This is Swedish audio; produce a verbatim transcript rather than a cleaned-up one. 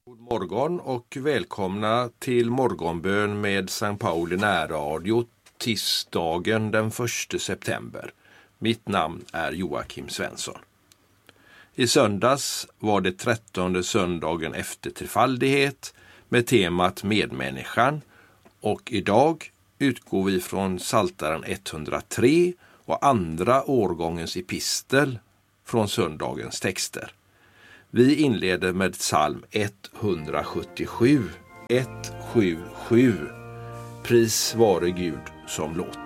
God morgon och välkomna till morgonbön med Sankt Pauli närradio tisdagen den första september. Mitt namn är Joakim Svensson. I söndags var det trettonde söndagen efter trefaldighet med temat medmänniskan, och idag utgår vi från Psaltaren etthundratre och andra årgångens epistel från söndagens texter. Vi inleder med psalm etthundrasjuttiosju, etthundrasjuttiosju. Pris vare Gud som låter.